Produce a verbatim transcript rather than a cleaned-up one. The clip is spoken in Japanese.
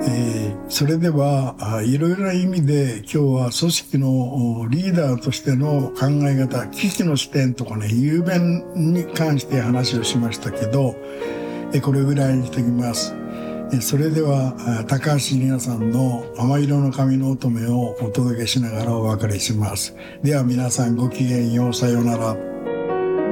えーそれではいろいろな意味で今日は組織のリーダーとしての考え方、危機の視点とかね、雄弁に関して話をしましたけど、えこれぐらいにしておきます。えそれでは高橋里奈さんの甘色の髪の乙女をお届けしながらお別れします。では皆さんごきげんよう。さようなら。